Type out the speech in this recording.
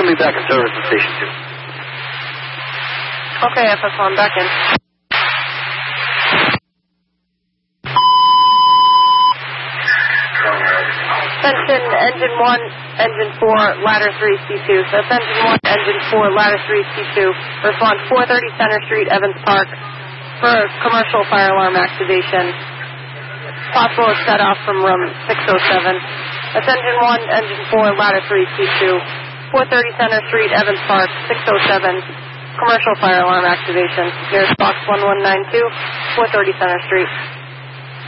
send me back in service to Station 2. Okay, FS1, back in. Attention, Engine 1, Engine 4, Ladder 3, C2. So that's Engine 1, Engine 4, Ladder 3, C2. Respond 430 Center Street, Evans Park, for commercial fire alarm activation. Possible is set off from room 607. That's Engine 1, Engine 4, Ladder 3, C2. 430 Center Street, Evans Park, 607. Commercial fire alarm activation. Here's box 1192, 430 Center Street.